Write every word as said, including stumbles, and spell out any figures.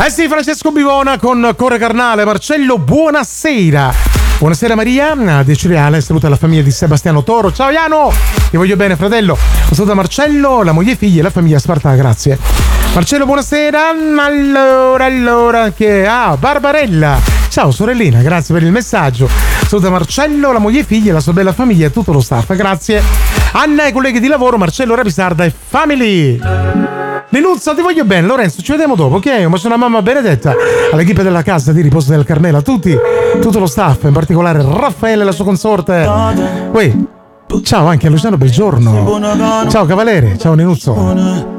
Eh sì, Francesco Bivona con Core Carnale. Marcello, buonasera. Buonasera Maria, De Cereale, saluta la famiglia di Sebastiano Toro. Ciao Iano, ti voglio bene fratello. Un saluto a Marcello, la moglie e figli e la famiglia Sparta, grazie. Marcello, buonasera. Allora, allora, che... Ah, Barbarella. Ciao sorellina, grazie per il messaggio. Saluta Marcello, la moglie e figli e la sua bella famiglia e tutto lo staff, grazie. Anna e i colleghi di lavoro, Marcello Rapisarda e family. Linuzzo, ti voglio bene. Lorenzo, ci vediamo dopo, ok? Un bacio una mamma benedetta, all'equipe della casa di riposo del Carmelo, a tutti, tutto lo staff, in particolare Raffaele e la sua consorte. Uè, ciao anche a Luciano Belgiorno. Ciao Cavaliere, ciao Linuzzo.